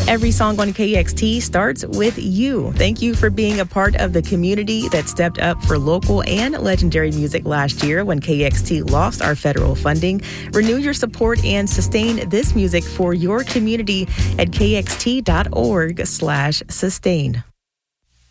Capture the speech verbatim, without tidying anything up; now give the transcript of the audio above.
Every song on K X T starts with you. Thank you for being a part of the community that stepped up for local and legendary music last year when K X T lost our federal funding. Renew your support and sustain this music for your community at kxt.org slash sustain.